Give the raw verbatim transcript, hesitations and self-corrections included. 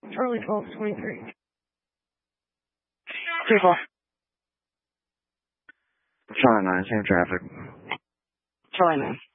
Charlie twelve twenty-three. three four. Charlie nine, same traffic. Charlie nine.